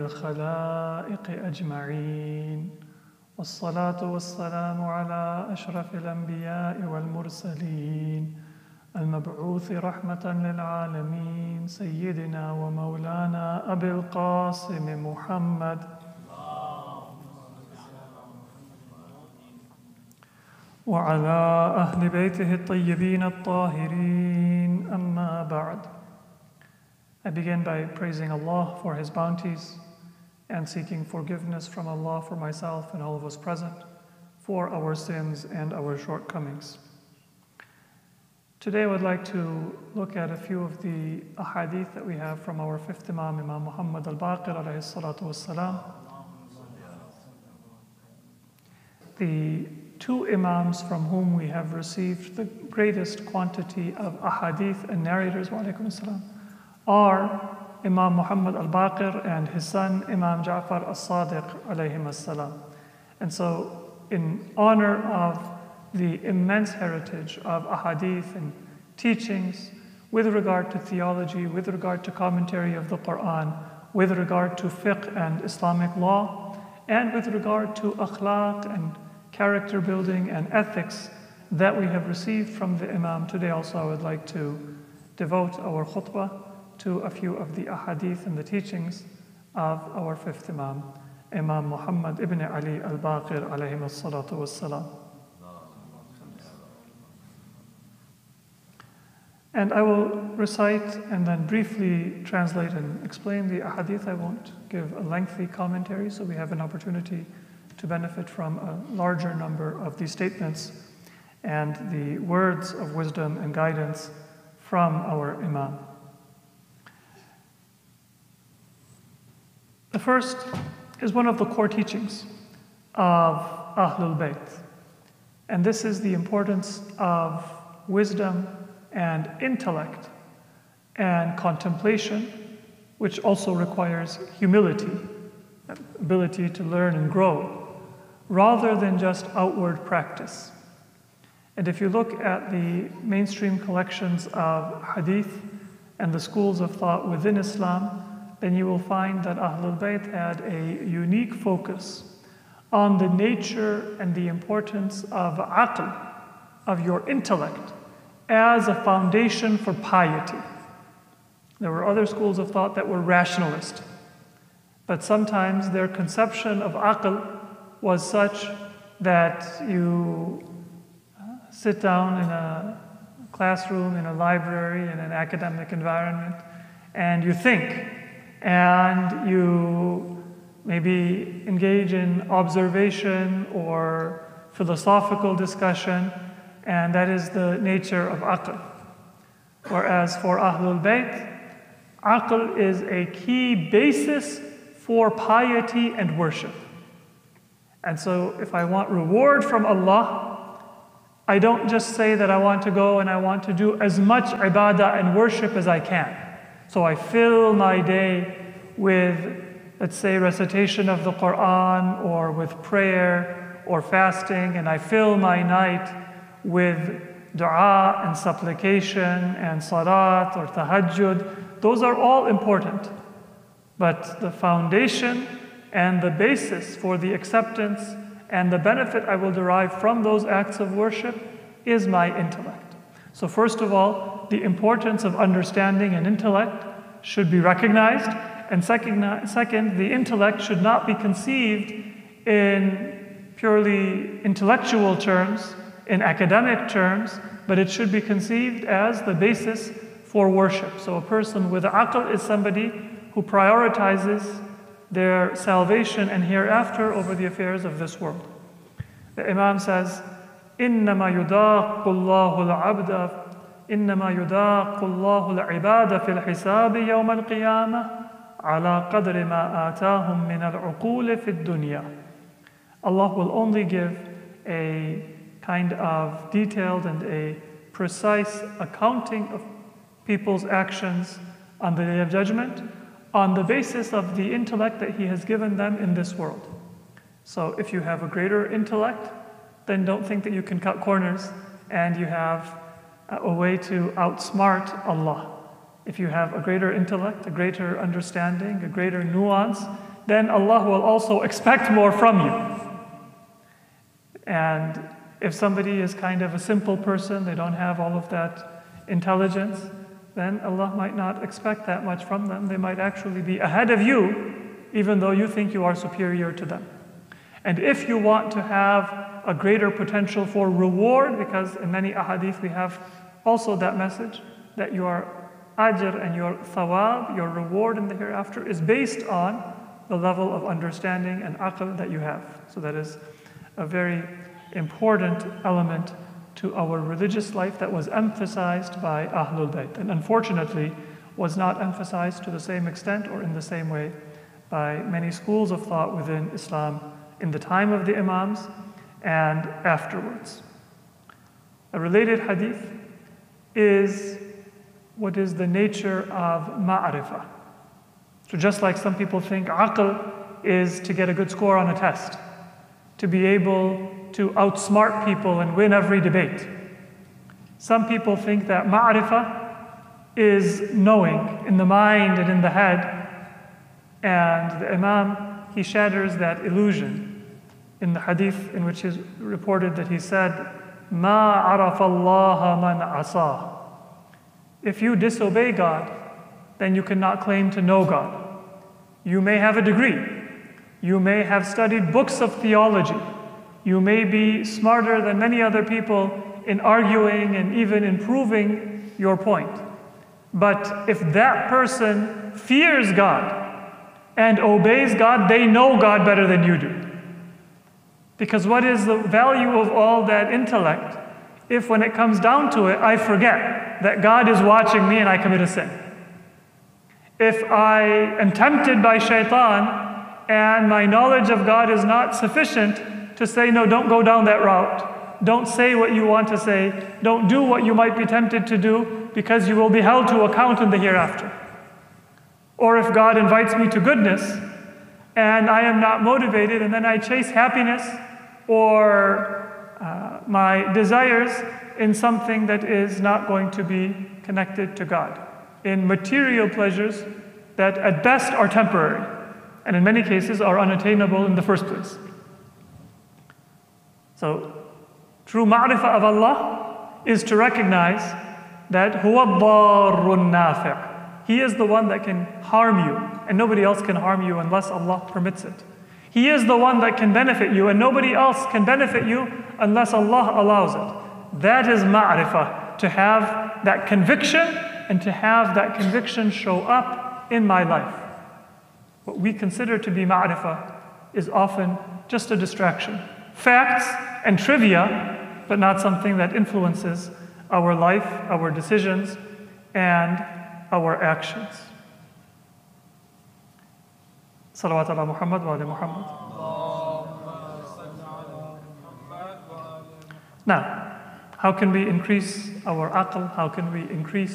الخلائق أجمعين والصلاة والسلام على أشرف الأنبياء والمرسلين المبعوث رحمة للعالمين سيدنا ومولانا أبي القاسم محمد وعلى أهل بيته الطيبين الطاهرين أما بعد. I begin by praising Allah for His bounties and seeking forgiveness from Allah for myself and all of us present for our sins and our shortcomings. Today I would like to look at a few of the ahadith that we have from our fifth Imam, Imam Muhammad al-Baqir alayhi salatu wassalam. The two Imams from whom we have received the greatest quantity of ahadith and narrators, wa alaykum as-salam, are Imam Muhammad al-Baqir and his son Imam Ja'far as-Sadiq alayhim as-salam. And so in honor of the immense heritage of ahadith and teachings with regard to theology, with regard to commentary of the Quran, with regard to fiqh and Islamic law, and with regard to akhlaq and character building and ethics that we have received from the Imam, today also I would like to devote our khutbah to a few of the ahadith and the teachings of our fifth Imam, Imam Muhammad ibn Ali al-Baqir alayhi as-salatu was-salam. And I will recite and then briefly translate and explain the ahadith. I won't give a lengthy commentary, so we have an opportunity to benefit from a larger number of these statements and the words of wisdom and guidance from our Imam. The first is one of the core teachings of Ahlul Bayt, and this is the importance of wisdom and intellect and contemplation, which also requires humility, ability to learn and grow, rather than just outward practice. And if you look at the mainstream collections of hadith and the schools of thought within Islam, then you will find that Ahlul Bayt had a unique focus on the nature and the importance of aql, of your intellect, as a foundation for piety. There were other schools of thought that were rationalist, but sometimes their conception of aql was such that you sit down in a classroom, in a library, in an academic environment, and you think, and you maybe engage in observation or philosophical discussion, and that is the nature of aql. Whereas for Ahlul Bayt, aql is a key basis for piety and worship. And so if I want reward from Allah, I don't just say that I want to go and I want to do as much ibadah and worship as I can. So I fill my day with, let's say, recitation of the Quran or with prayer or fasting, and I fill my night with dua and supplication and salat or tahajjud. Those are all important. But the foundation and the basis for the acceptance and the benefit I will derive from those acts of worship is my intellect. So first of all, the importance of understanding and intellect should be recognized. And second, the intellect should not be conceived in purely intellectual terms, in academic terms, but it should be conceived as the basis for worship. So a person with aql is somebody who prioritizes their salvation and hereafter over the affairs of this world. The Imam says, إِنَّمَا يُدَاقُ اللَّهُ الْعَبْدَ إِنَّمَا يُدَاقُ اللَّهُ الْعِبَادَ فِي الْحِسَابِ يَوْمَ الْقِيَامَةِ عَلَى قَدْرِ مَا آتَاهُم مِّنَ الْعُقُولِ فِي الدُّنْيَا. Allah will only give a kind of detailed and a precise accounting of people's actions on the Day of Judgment on the basis of the intellect that He has given them in this world. So if you have a greater intellect, then don't think that you can cut corners and you have a way to outsmart Allah. If you have a greater intellect, a greater understanding, a greater nuance, then Allah will also expect more from you. And if somebody is kind of a simple person, they don't have all of that intelligence, then Allah might not expect that much from them. They might actually be ahead of you, even though you think you are superior to them. And if you want to have a greater potential for reward, because in many ahadith we have also that message, that your ajr and your thawab, your reward in the hereafter, is based on the level of understanding and aql that you have. So that is a very important element to our religious life that was emphasized by Ahlul Bayt, and unfortunately was not emphasized to the same extent or in the same way by many schools of thought within Islam in the time of the Imams and afterwards. A related hadith is what is the nature of ma'rifah. So just like some people think aql is to get a good score on a test, to be able to outsmart people and win every debate. Some people think that ma'rifah is knowing in the mind and in the head, and the Imam, he shatters that illusion in the hadith in which is reported that he said, مَا عَرَفَ اللَّهَ مَنْ عَصَاهُ. If you disobey God, then you cannot claim to know God. You may have a degree. You may have studied books of theology. You may be smarter than many other people in arguing and even in proving your point. But if that person fears God and obeys God, they know God better than you do. Because what is the value of all that intellect if when it comes down to it, I forget that God is watching me and I commit a sin? If I am tempted by shaitan and my knowledge of God is not sufficient to say, no, don't go down that route. Don't say what you want to say. Don't do what you might be tempted to do, because you will be held to account in the hereafter. Or if God invites me to goodness and I am not motivated, and then I chase happiness or my desires in something that is not going to be connected to God, in material pleasures that at best are temporary and in many cases are unattainable in the first place. So true ma'rifah of Allah is to recognize that huwa ad-darrun nafi'. He is the one that can harm you, and nobody else can harm you unless Allah permits it. He is the one that can benefit you, and nobody else can benefit you unless Allah allows it. That is ma'rifah, to have that conviction and to have that conviction show up in my life. What we consider to be ma'rifah is often just a distraction. Facts and trivia, but not something that influences our life, our decisions, and our actions. Salawat ala Muhammad wa ala Muhammad. Now, how can we increase our aql? How can we increase